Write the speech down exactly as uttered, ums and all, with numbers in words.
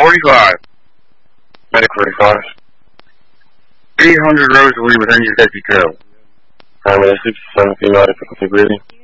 forty-five. Medic forty-five. eight hundred Rosalie with engine safety kill. Primary sixty-seven, female difficulty breathing.